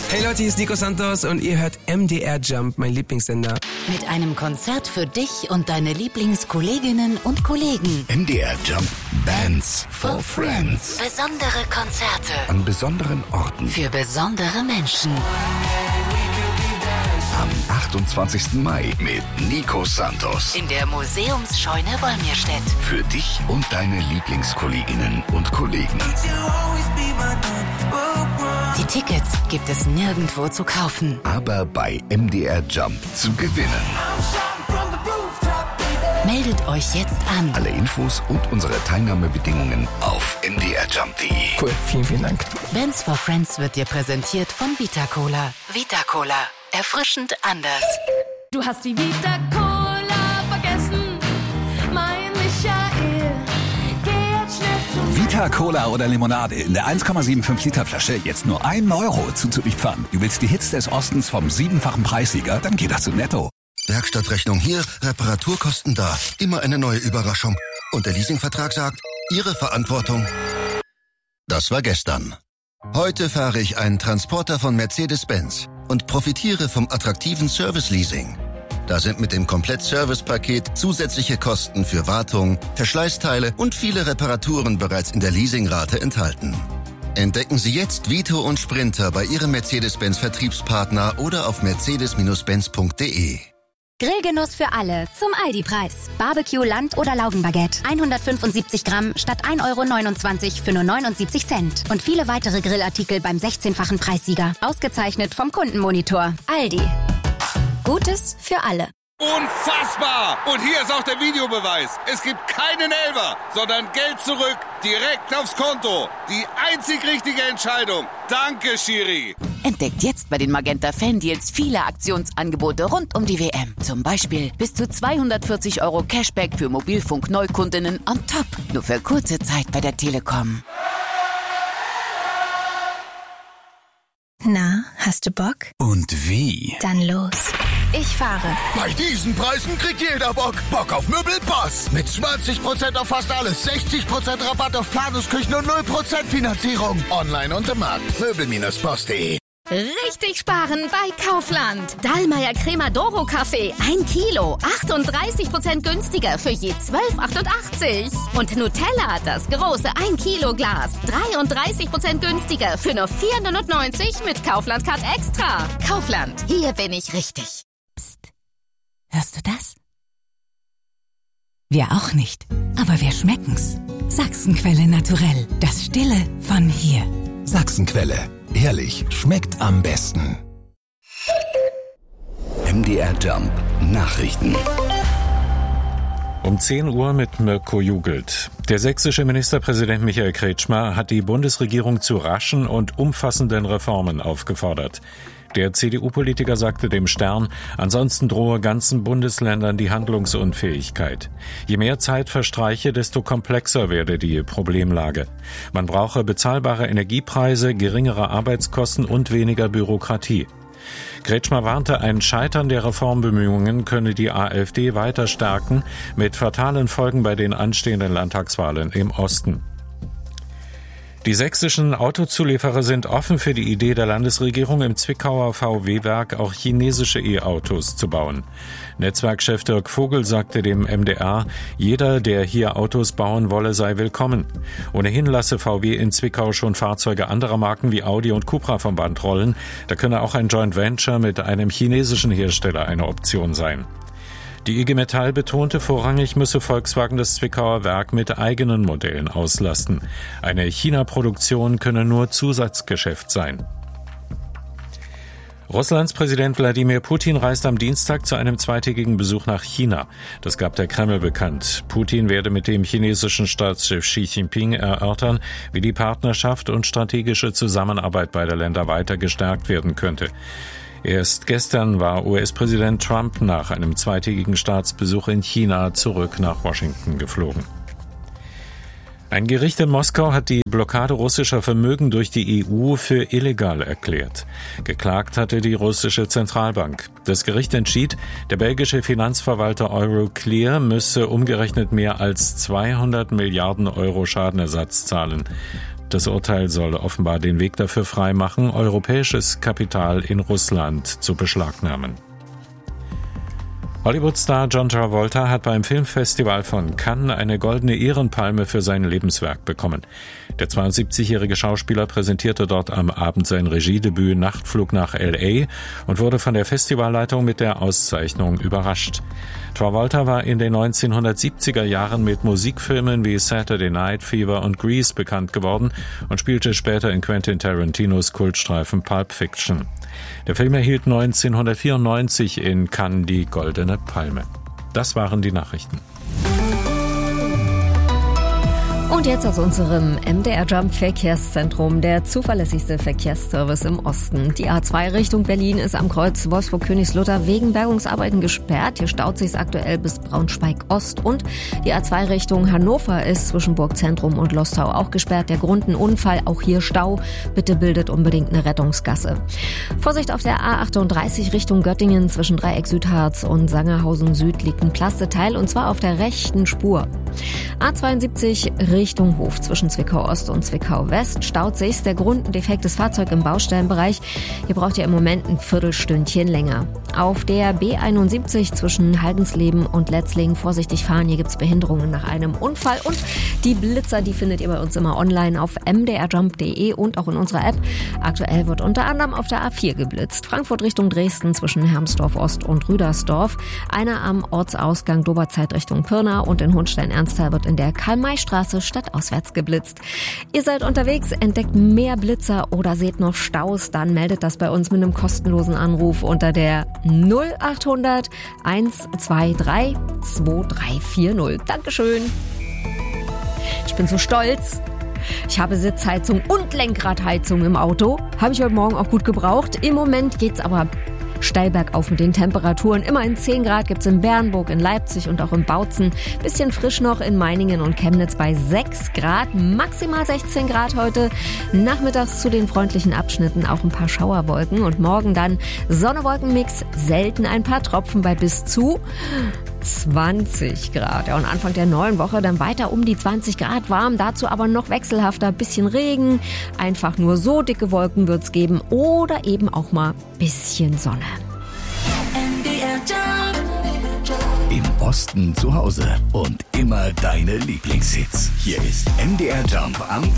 Hey Leute, hier ist Nico Santos und ihr hört MDR Jump, mein Lieblingssender. Mit einem Konzert für dich und deine Lieblingskolleginnen und Kollegen. MDR Jump, Bands for Friends. Besondere Konzerte. An besonderen Orten. Für besondere Menschen. Am 28. Mai mit Nico Santos. In der Museumsscheune Wolmirstedt. Für dich und deine Lieblingskolleginnen und Kollegen. Die Tickets gibt es nirgendwo zu kaufen. Aber bei MDR Jump zu gewinnen. Meldet euch jetzt an. Alle Infos und unsere Teilnahmebedingungen auf mdrjump.de. Cool, vielen, vielen Dank. Bands for Friends wird dir präsentiert von Vita Cola. Vita Cola. Erfrischend anders. Du hast die Vita Cola vergessen, mein Michael. Geh jetzt schnell zu Vita Cola oder Limonade in der 1,75 Liter Flasche jetzt nur 1 Euro zuzulieferern. Du willst die Hits des Ostens vom 7-fachen Preissieger? Dann geht das zu Netto. Werkstattrechnung hier, Reparaturkosten da. Immer eine neue Überraschung. Und der Leasingvertrag sagt, Ihre Verantwortung. Das war gestern. Heute fahre ich einen Transporter von Mercedes-Benz und profitiere vom attraktiven Service-Leasing. Da sind mit dem Komplett-Service-Paket zusätzliche Kosten für Wartung, Verschleißteile und viele Reparaturen bereits in der Leasingrate enthalten. Entdecken Sie jetzt Vito und Sprinter bei Ihrem Mercedes-Benz-Vertriebspartner oder auf mercedes-benz.de. Grillgenuss für alle zum Aldi-Preis. Barbecue, Land- oder Laugenbaguette. 175 Gramm statt 1,29 € für nur 79 Cent. Und viele weitere Grillartikel beim 16-fachen Preissieger. Ausgezeichnet vom Kundenmonitor. Aldi. Gutes für alle. Unfassbar! Und hier ist auch der Videobeweis. Es gibt keinen Elfer, sondern Geld zurück, direkt aufs Konto. Die einzig richtige Entscheidung. Danke, Schiri. Entdeckt jetzt bei den Magenta Fan-Deals viele Aktionsangebote rund um die WM. Zum Beispiel bis zu 240 € Cashback für Mobilfunk-Neukundinnen on top. Nur für kurze Zeit bei der Telekom. Na, hast du Bock? Und wie? Dann los. Ich fahre. Bei diesen Preisen kriegt jeder Bock. Bock auf Möbelpass. Mit 20% auf fast alles, 60% Rabatt auf Planungsküchen und 0% Finanzierung. Online und im Markt. Möbel-Pass.de. Richtig sparen bei Kaufland. Dallmayr Crema Doro Kaffee 1 Kilo, 38% günstiger für je 12,88. Und Nutella, das große 1 Kilo Glas, 33% günstiger für nur 4,99 mit Kaufland Card Extra. Kaufland, hier bin ich richtig. Psst. Hörst du das? Wir auch nicht. Aber wir schmecken's. Sachsenquelle Naturell. Das Stille von hier. Sachsenquelle. Ehrlich, schmeckt am besten. MDR Jump Nachrichten. Um 10 Uhr mit Mirko Jugelt. Der sächsische Ministerpräsident Michael Kretschmer hat die Bundesregierung zu raschen und umfassenden Reformen aufgefordert. Der CDU-Politiker sagte dem Stern, ansonsten drohe ganzen Bundesländern die Handlungsunfähigkeit. Je mehr Zeit verstreiche, desto komplexer werde die Problemlage. Man brauche bezahlbare Energiepreise, geringere Arbeitskosten und weniger Bürokratie. Kretschmer warnte, ein Scheitern der Reformbemühungen könne die AfD weiter stärken, mit fatalen Folgen bei den anstehenden Landtagswahlen im Osten. Die sächsischen Autozulieferer sind offen für die Idee der Landesregierung, im Zwickauer VW-Werk auch chinesische E-Autos zu bauen. Netzwerkchef Dirk Vogel sagte dem MDR, jeder, der hier Autos bauen wolle, sei willkommen. Ohnehin lasse VW in Zwickau schon Fahrzeuge anderer Marken wie Audi und Cupra vom Band rollen. Da könne auch ein Joint Venture mit einem chinesischen Hersteller eine Option sein. Die IG Metall betonte, vorrangig müsse Volkswagen das Zwickauer Werk mit eigenen Modellen auslasten. Eine China-Produktion könne nur Zusatzgeschäft sein. Russlands Präsident Wladimir Putin reist am Dienstag zu einem zweitägigen Besuch nach China. Das gab der Kreml bekannt. Putin werde mit dem chinesischen Staatschef Xi Jinping erörtern, wie die Partnerschaft und strategische Zusammenarbeit beider Länder weiter gestärkt werden könnte. Erst gestern war US-Präsident Trump nach einem zweitägigen Staatsbesuch in China zurück nach Washington geflogen. Ein Gericht in Moskau hat die Blockade russischer Vermögen durch die EU für illegal erklärt. Geklagt hatte die russische Zentralbank. Das Gericht entschied, der belgische Finanzverwalter Euroclear müsse umgerechnet mehr als 200 Milliarden Euro Schadenersatz zahlen. Das Urteil soll offenbar den Weg dafür freimachen, europäisches Kapital in Russland zu beschlagnahmen. Hollywood-Star John Travolta hat beim Filmfestival von Cannes eine goldene Ehrenpalme für sein Lebenswerk bekommen. Der 72-jährige Schauspieler präsentierte dort am Abend sein Regiedebüt Nachtflug nach L.A. und wurde von der Festivalleitung mit der Auszeichnung überrascht. Travolta war in den 1970er Jahren mit Musikfilmen wie Saturday Night Fever und Grease bekannt geworden und spielte später in Quentin Tarantinos Kultstreifen Pulp Fiction. Der Film erhielt 1994 in Cannes die Goldene Palme. Das waren die Nachrichten. Und jetzt aus unserem MDR Jump Verkehrszentrum, der zuverlässigste Verkehrsservice im Osten. Die A2 Richtung Berlin ist am Kreuz Wolfsburg-Königslutter wegen Bergungsarbeiten gesperrt. Hier staut sich's aktuell bis Braunschweig-Ost. Und die A2 Richtung Hannover ist zwischen Burgzentrum und Lostau auch gesperrt. Der Grund ein Unfall, auch hier Stau. Bitte bildet unbedingt eine Rettungsgasse. Vorsicht auf der A38 Richtung Göttingen zwischen Dreieck Südharz und Sangerhausen Süd liegt ein Plasteteil und zwar auf der rechten Spur. A72 Richtung Hof zwischen Zwickau Ost und Zwickau West staut sich. Der Grund ein defektes Fahrzeug im Baustellenbereich. Hier braucht ihr im Moment ein Viertelstündchen länger. Auf der B71 zwischen Haldensleben und Letzlingen vorsichtig fahren. Hier gibt's Behinderungen nach einem Unfall. Und die Blitzer, die findet ihr bei uns immer online auf mdrjump.de und auch in unserer App. Aktuell wird unter anderem auf der A4 geblitzt. Frankfurt Richtung Dresden zwischen Hermsdorf Ost und Rüdersdorf. Einer am Ortsausgang Doberzeit Richtung Pirna und in Hohenstein-Ernsthal wird in der Karl-May-Straße stadtauswärts geblitzt. Ihr seid unterwegs, entdeckt mehr Blitzer oder seht noch Staus, dann meldet das bei uns mit einem kostenlosen Anruf unter der 0800 123 2340. Dankeschön. Ich bin so stolz. Ich habe Sitzheizung und Lenkradheizung im Auto. Habe ich heute Morgen auch gut gebraucht. Im Moment geht's aber steil bergauf mit den Temperaturen. Immerhin 10 Grad gibt's in Bernburg, in Leipzig und auch in Bautzen. Bisschen frisch noch in Meiningen und Chemnitz bei 6 Grad. Maximal 16 Grad heute. Nachmittags zu den freundlichen Abschnitten auch ein paar Schauerwolken. Und morgen dann Sonne-Wolken-Mix. Selten ein paar Tropfen bei bis zu 20 Grad. Ja, und Anfang der neuen Woche dann weiter um die 20 Grad warm. Dazu aber noch wechselhafter. Bisschen Regen. Einfach nur so dicke Wolken wird's geben. Oder eben auch mal bisschen Sonne. Im Osten zu Hause und immer deine Lieblingshits. Hier ist MDR Jump am